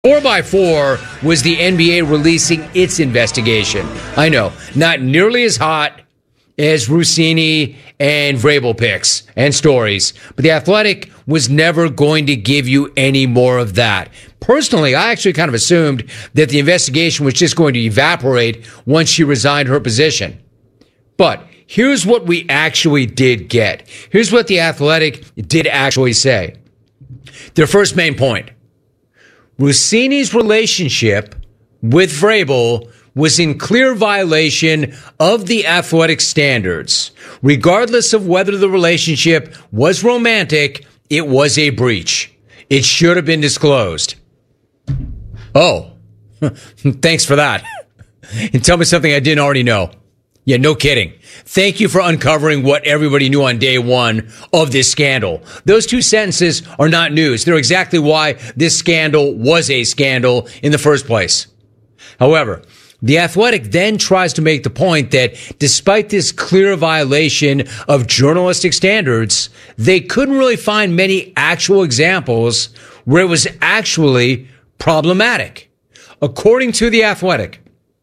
4x4 was the NBA releasing its investigation. I know, not nearly as hot as Russini and Vrabel picks and stories, but The Athletic was never going to give you any more of that. Personally, I actually kind of assumed that the investigation was just going to evaporate once she resigned her position. But here's what we actually did get. Here's what The Athletic did actually say. Their first main point. Russini's relationship with Vrabel was in clear violation of the Athletic standards. Regardless of whether the relationship was romantic, it was a breach. It should have been disclosed. Oh, thanks for that. And tell me something I didn't already know. Yeah, no kidding. Thank you for uncovering what everybody knew on day one of this scandal. Those two sentences are not news. They're exactly why this scandal was a scandal in the first place. However, The Athletic then tries to make the point that despite this clear violation of journalistic standards, they couldn't really find many actual examples where it was actually problematic. According to The Athletic,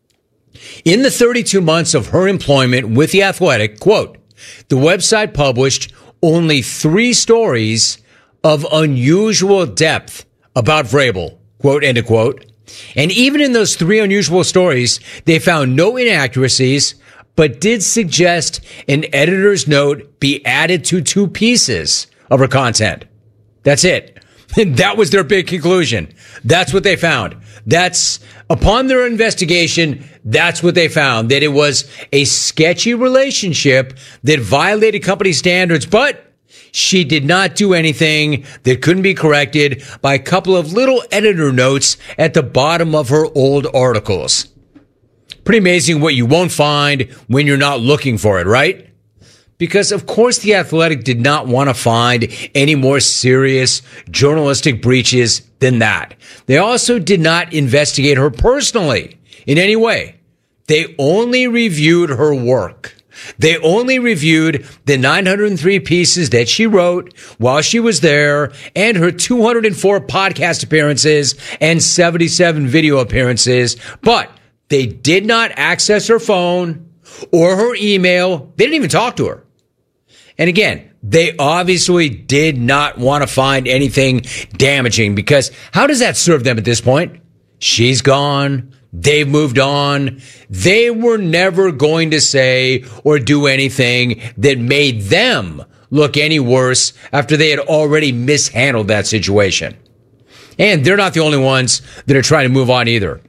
in the 32 months of her employment with The Athletic, quote, the website published only 3 stories of unusual depth about Vrabel, quote, end of quote. And even in those 3 unusual stories, they found no inaccuracies, but did suggest an editor's note be added to 2 pieces of her content. That's it. That was their big conclusion. That's what they found. That's, upon their investigation, that's what they found, that it was a sketchy relationship that violated company standards, but she did not do anything that couldn't be corrected by a couple of little editor notes at the bottom of her old articles. Pretty amazing what you won't find when you're not looking for it, right? Because, of course, The Athletic did not want to find any more serious journalistic breaches than that. They also did not investigate her personally in any way. They only reviewed her work. They only reviewed the 903 pieces that she wrote while she was there and her 204 podcast appearances and 77 video appearances. But they did not access her phone or her email. They didn't even talk to her. And again, they obviously did not want to find anything damaging because how does that serve them at this point? She's gone. They've moved on. They were never going to say or do anything that made them look any worse after they had already mishandled that situation. And they're not the only ones that are trying to move on either.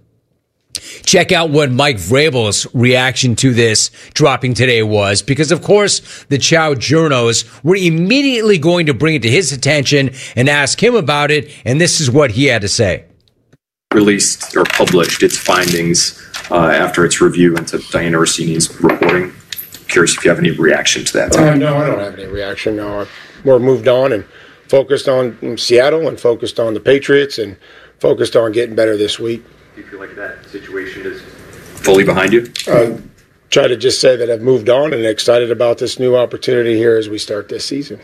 Check out what Mike Vrabel's reaction to this dropping today was, because, of course, the Chow journos were immediately going to bring it to his attention and ask him about it, and this is what he had to say. Released or published its findings after its review into Diana Russini's reporting. Curious if you have any reaction to that. No, I don't have any reaction. No, we're moved on and focused on Seattle and focused on the Patriots and focused on getting better this week. Do you feel like that situation is fully behind you? Try to just say that I've moved on and excited about this new opportunity here as we start this season.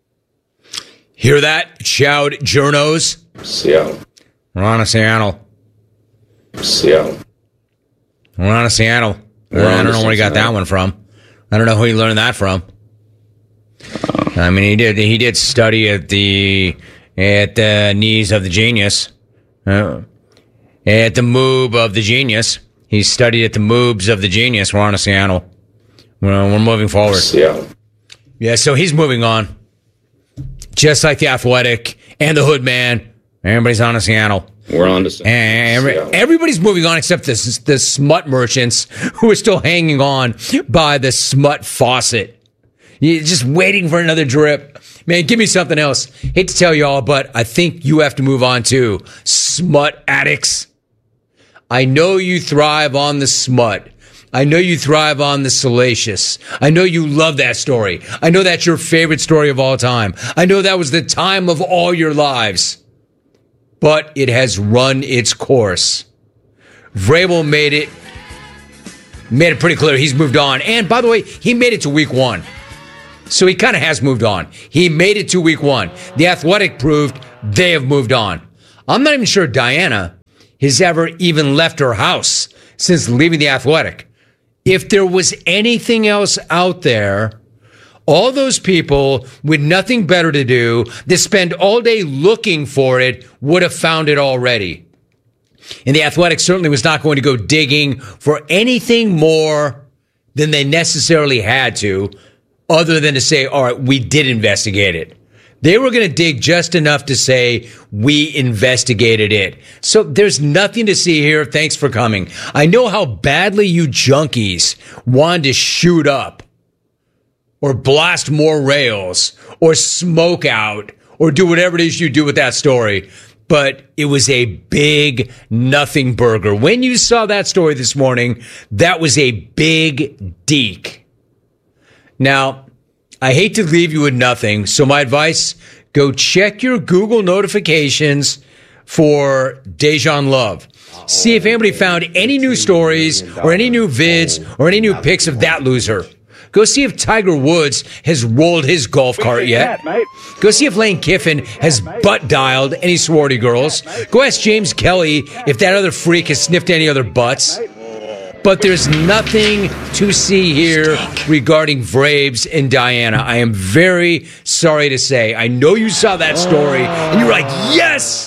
Hear that, Chowd journos? Seattle. We're on to Seattle. Seattle. We're on to Seattle. I don't know where he got that one from. I don't know who he learned that from. I mean, he did study at the knees of the genius. At the moob of the genius. He studied at the moobs of the genius. We're on to Seattle. We're moving forward. Seattle. Yeah, so he's moving on. Just like The Athletic and the Hood Man. Everybody's on to Seattle. We're on to Seattle. Everybody's moving on except the smut merchants who are still hanging on by the smut faucet. You're just waiting for another drip. Man, give me something else. Hate to tell y'all, but I think you have to move on too. Smut addicts. I know you thrive on the smut. I know you thrive on the salacious. I know you love that story. I know that's your favorite story of all time. I know that was the time of all your lives. But it has run its course. Vrabel made it pretty clear he's moved on. And by the way, he made it to week 1. So he kind of has moved on. He made it to week 1. The Athletic proved they have moved on. I'm not even sure Diana has ever even left her house since leaving The Athletic. If there was anything else out there, all those people with nothing better to do that spend all day looking for it would have found it already. And The Athletic certainly was not going to go digging for anything more than they necessarily had to, other than to say, all right, we did investigate it. They were going to dig just enough to say, we investigated it. So there's nothing to see here. Thanks for coming. I know how badly you junkies wanted to shoot up or blast more rails or smoke out or do whatever it is you do with that story. But it was a big nothing burger. When you saw that story this morning, that was a big deke. Now, I hate to leave you with nothing, so my advice, go check your Google notifications for Dejan Love. See if anybody found any new stories or any new vids or any new pics of that loser. Go see if Tiger Woods has rolled his golf cart yet. Go see if Lane Kiffin has butt dialed any sorority girls. Go ask James Kelly if that other freak has sniffed any other butts. But there's nothing to see here regarding Vrabes and Diana. I am very sorry to say. I know you saw that story and you were like, yes!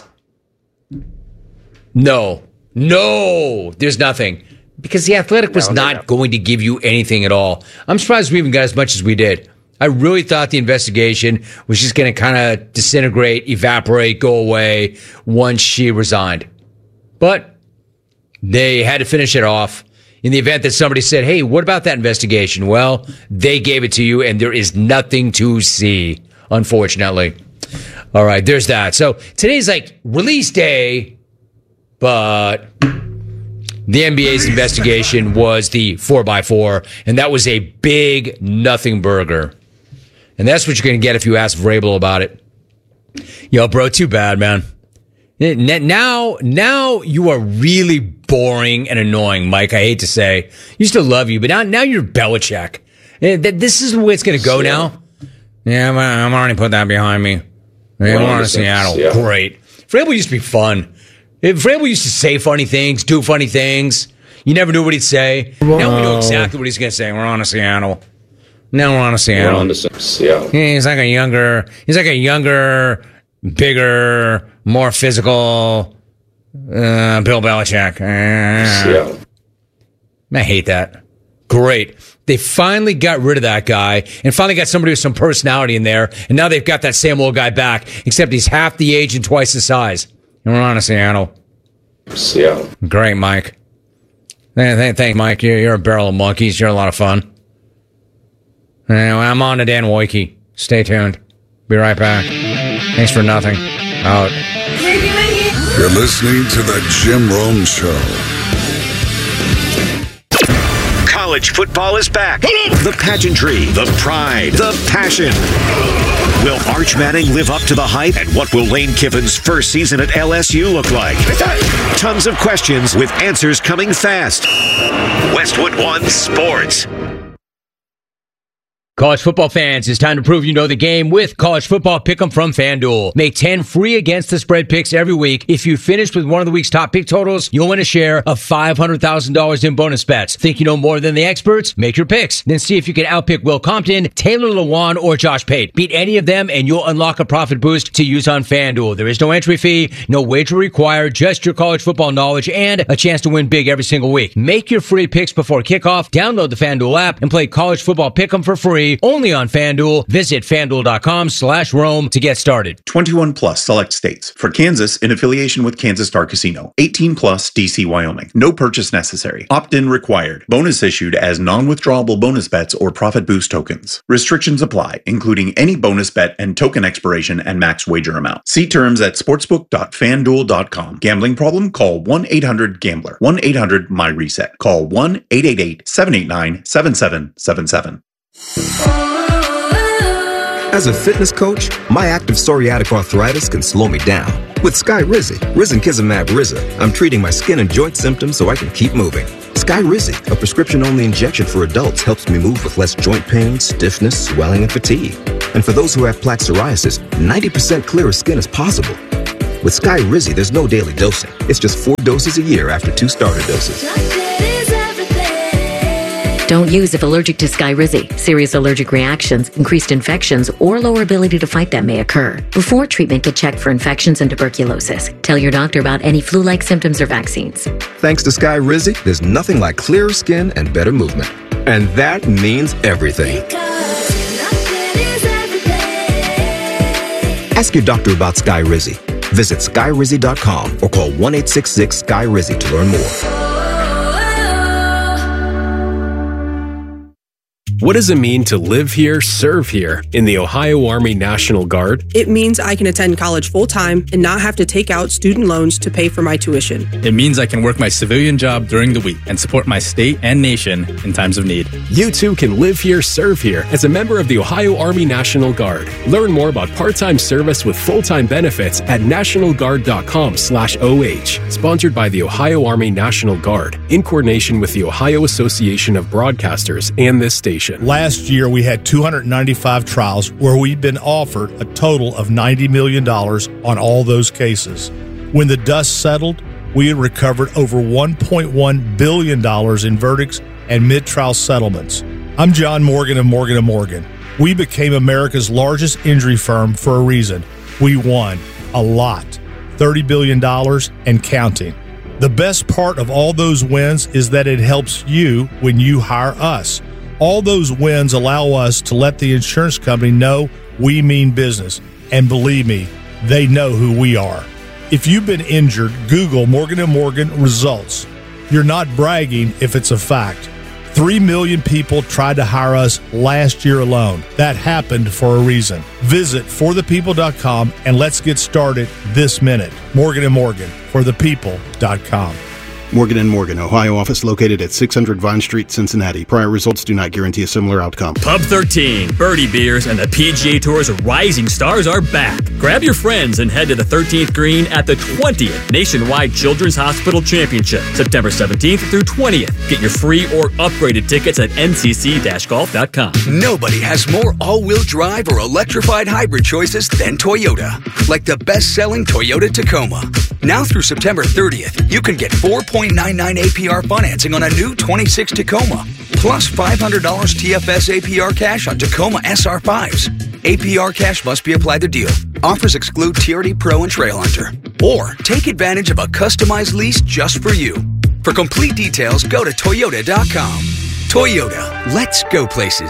No, there's nothing. Because The Athletic was not going to give you anything at all. I'm surprised we even got as much as we did. I really thought the investigation was just going to kind of disintegrate, evaporate, go away once she resigned. But they had to finish it off. In the event that somebody said, hey, what about that investigation? Well, they gave it to you, and there is nothing to see, unfortunately. All right, there's that. So today's like release day, but the NBA's investigation was the 4x4, and that was a big nothing burger. And that's what you're going to get if you ask Vrabel about it. Yo, bro, too bad, man. Now you are really boring and annoying, Mike. I hate to say. Used to love you, but now you're Belichick. This is the way it's going to go now. Yeah, I'm already put that behind me. We're on to Seattle. Yeah. Great. Vrabel used to be fun. Vrabel used to say funny things, do funny things. You never knew what he'd say. Now we know exactly what he's going to say. We're on to Seattle. Now we're on to Seattle. We're on to Seattle. He's like a younger, bigger, more physical Bill Belichick. I hate that. Great. They finally got rid of that guy and finally got somebody with some personality in there. And now they've got that same old guy back, except he's half the age and twice the size. And we're on to Seattle. Great, Mike. Thanks, Mike. You're a barrel of monkeys. You're a lot of fun. Anyway, I'm on to Dan Wojcicki. Stay tuned. Be right back. Thanks for nothing. Out. You're listening to The Jim Rome Show. College football is back. The pageantry, the pride, the passion. Will Arch Manning live up to the hype? And what will Lane Kiffin's first season at LSU look like? Tons of questions with answers coming fast. Westwood One Sports. College football fans, it's time to prove you know the game with College Football Pick'em from FanDuel. Make 10 free against the spread picks every week. If you finish with one of the week's top pick totals, you'll win a share of $500,000 in bonus bets. Think you know more than the experts? Make your picks. Then see if you can outpick Will Compton, Taylor Lewan, or Josh Pate. Beat any of them and you'll unlock a profit boost to use on FanDuel. There is no entry fee, no wager required, just your college football knowledge and a chance to win big every single week. Make your free picks before kickoff. Download the FanDuel app and play College Football Pick'em for free. Only on FanDuel. Visit FanDuel.com/Rome to get started. 21 plus select states. For Kansas, in affiliation with Kansas Star Casino. 18 plus DC, Wyoming. No purchase necessary. Opt-in required. Bonus issued as non-withdrawable bonus bets or profit boost tokens. Restrictions apply, including any bonus bet and token expiration and max wager amount. See terms at sportsbook.fanduel.com. Gambling problem? Call 1-800-GAMBLER. 1-800-MY-RESET. Call 1-888-789-7777. As a fitness coach, my active psoriatic arthritis can slow me down. With Skyrizi, Risankizumab Riza, I'm treating my skin and joint symptoms so I can keep moving. Skyrizi, a prescription-only injection for adults, helps me move with less joint pain, stiffness, swelling, and fatigue. And for those who have plaque psoriasis, 90% clearer skin is possible. With Sky Rizzy, there's no daily dosing. It's just 4 doses a year after 2 starter doses. Don't use if allergic to Skyrizi. Serious allergic reactions, increased infections, or lower ability to fight them may occur. Before treatment, get checked for infections and tuberculosis. Tell your doctor about any flu-like symptoms or vaccines. Thanks to Sky Rizzy, there's nothing like clearer skin and better movement. And that means everything. Ask your doctor about Sky Rizzy. Visit SkyRizzy.com or call 1-866-SKY-RIZZY to learn more. What does it mean to live here, serve here in the Ohio Army National Guard? It means I can attend college full-time and not have to take out student loans to pay for my tuition. It means I can work my civilian job during the week and support my state and nation in times of need. You too can live here, serve here as a member of the Ohio Army National Guard. Learn more about part-time service with full-time benefits at nationalguard.com/OH. Sponsored by the Ohio Army National Guard in coordination with the Ohio Association of Broadcasters and this station. Last year, we had 295 trials where we've been offered a total of $90 million on all those cases. When the dust settled, we had recovered over $1.1 billion in verdicts and mid-trial settlements. I'm John Morgan of Morgan & Morgan. We became America's largest injury firm for a reason. We won a lot, $30 billion and counting. The best part of all those wins is that it helps you when you hire us. All those wins allow us to let the insurance company know we mean business. And believe me, they know who we are. If you've been injured, Google Morgan & Morgan results. You're not bragging if it's a fact. 3 million people tried to hire us last year alone. That happened for a reason. Visit forthepeople.com and let's get started this minute. Morgan & Morgan, forthepeople.com. Morgan & Morgan, Ohio office located at 600 Vine Street, Cincinnati. Prior results do not guarantee a similar outcome. Pub 13, Birdie Beers, and the PGA Tour's rising stars are back. Grab your friends and head to the 13th green at the 20th Nationwide Children's Hospital Championship, September 17th through 20th. Get your free or upgraded tickets at ncc-golf.com. Nobody has more all-wheel drive or electrified hybrid choices than Toyota. Like the best-selling Toyota Tacoma. Now through September 30th, you can get 4.99 APR financing on a new 26 Tacoma, plus $500 TFS APR cash on Tacoma SR5s. APR cash must be applied to deal. Offers exclude TRD Pro and Trail Hunter. Or take advantage of a customized lease just for you. For complete details, go to Toyota.com. Toyota, let's go places.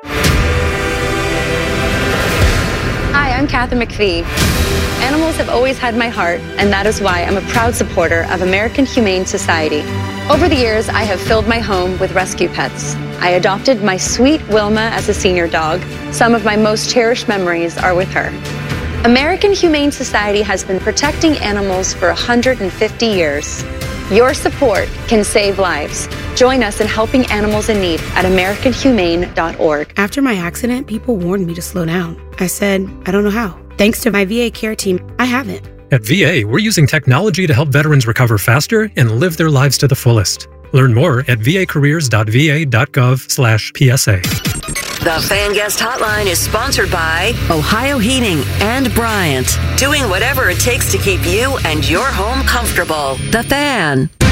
Hi, I'm Kathy McPhee. Animals have always had my heart, and that is why I'm a proud supporter of American Humane Society. Over the years, I have filled my home with rescue pets. I adopted my sweet Wilma as a senior dog. Some of my most cherished memories are with her. American Humane Society has been protecting animals for 150 years. Your support can save lives. Join us in helping animals in need at AmericanHumane.org. After my accident, people warned me to slow down. I said, I don't know how. Thanks to my VA care team, I haven't. At VA, we're using technology to help veterans recover faster and live their lives to the fullest. Learn more at vacareers.va.gov/PSA. The Fan Guest Hotline is sponsored by Ohio Heating and Bryant, doing whatever it takes to keep you and your home comfortable. The Fan.